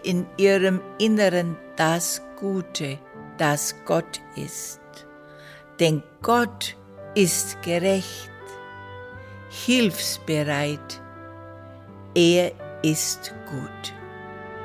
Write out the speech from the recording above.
in ihrem Inneren das Gute, das Gott ist. Denn Gott ist gerecht, hilfsbereit, er ist gut.